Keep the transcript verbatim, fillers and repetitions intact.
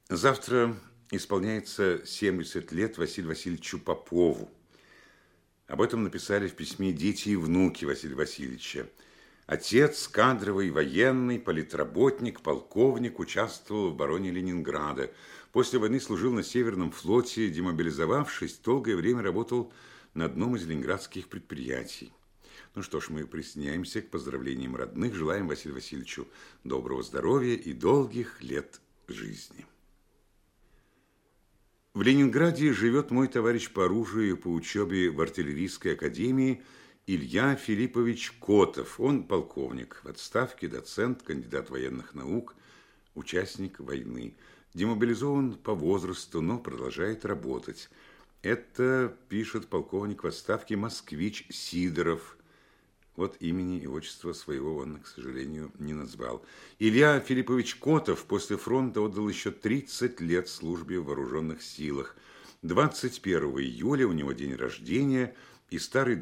Завтра исполняется семьдесят лет Василию Васильевичу Попову. Об этом написали в письме дети и внуки Василия Васильевича. Отец, кадровый военный, политработник, полковник, участвовал в обороне Ленинграда. После войны служил на Северном флоте, демобилизовавшись, долгое время работал на одном из ленинградских предприятий. Ну что ж, мы присоединяемся к поздравлениям родных, желаем Василию Васильевичу доброго здоровья и долгих лет жизни. В Ленинграде живет мой товарищ по оружию и по учебе в артиллерийской академии Илья Филиппович Котов. Он полковник, в отставке, доцент, кандидат военных наук, участник войны. Демобилизован по возрасту, но продолжает работать. Это пишет полковник в отставке москвич Сидоров. Вот имени и отчества своего он, к сожалению, не назвал. Илья Филиппович Котов после фронта отдал еще тридцать лет службе в вооруженных силах. двадцать первого июля у него день рождения, и старый